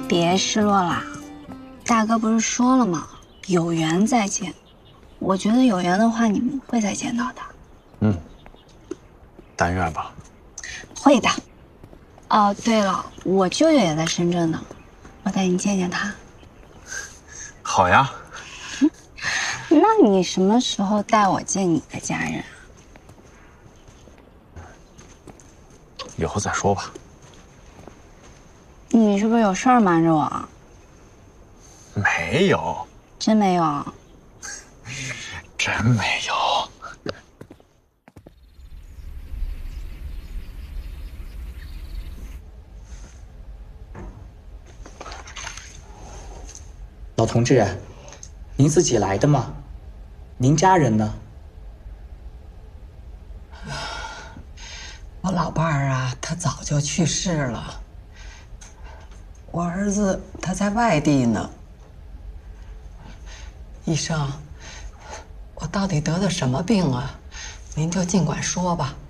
别失落啦，大哥不是说了吗？有缘再见。我觉得有缘的话，你们会再见到的。 嗯，但愿吧。 会的。哦，对了，我舅舅也在深圳呢，我带你见见他。 好呀。 那你什么时候带我见你的家人？ 以后再说吧。 你是不是有事儿瞒着我？ 没有， 真没有？ 真没有。 老同志，您自己来的吗？您家人呢？ 我老伴儿啊，他早就去世了。我儿子他在外地呢。医生，我到底得的什么病啊？您就尽管说吧。